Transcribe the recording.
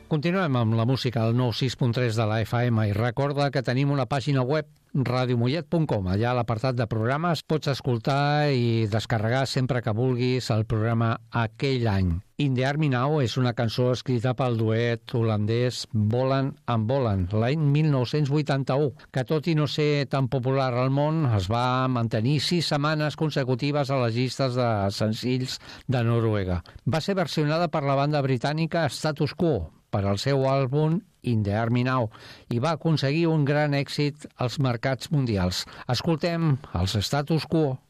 Continuem amb la música al 96.3 de la FM i recorda que tenim una pàgina web radiomollet.com. Allà a l'apartat de programes pots escoltar i descarregar sempre que vulguis el programa Aquell any. In the Army Now és una cançó escrita pel duet holandès Bolan and Bolan l'any 1981, que tot i no ser tan popular al món es va mantenir 6 setmanes consecutives a les llistes de senzills de Noruega. Va ser versionada per la banda britànica Status Quo per al seu àlbum In the Army Now i va aconseguir un gran èxit als mercats mundials. Escoltem els Status Quo.